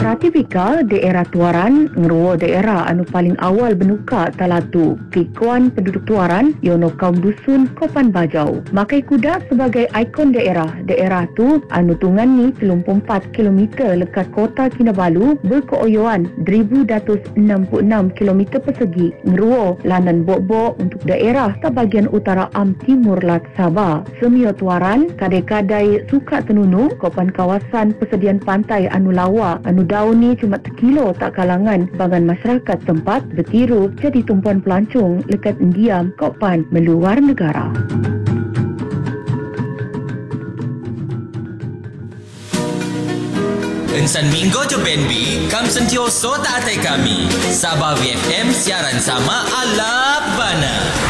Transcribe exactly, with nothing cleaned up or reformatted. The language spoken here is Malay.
Daerah tipikal daerah Tuaran ngeruo daerah anu paling awal benuka talatu kikuan penduduk Tuaran yono kaum dusun Kopan Bajau. Makai Kuda sebagai ikon daerah. Daerah tu anu tungan ni tiga puluh empat kilometer lekat kota Kinabalu berkeoyoan seribu dua ratus enam puluh enam kilometer persegi. Ngeruo lanan bok-bok untuk daerah tak bahagian utara Am Timur Lat Sabah. Semio Tuaran kadai-kadai suka tenunu kopan kawasan persediaan pantai anu lawa anu daun ni cuma terkilo tak kalangan bangan masyarakat tempat bertiru jadi tumpuan pelancong lekat endiam kopan meluar negara. Insan Minggu je Ben B, kam sentioso tak atai kami. Sabah V F M siaran sama ala bana.